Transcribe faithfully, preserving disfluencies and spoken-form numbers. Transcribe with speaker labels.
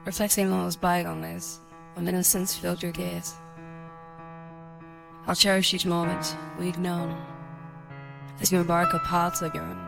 Speaker 1: reflecting on those bygone days when innocence filled your gaze. I'll cherish each moment we've known as you embark on paths of your own.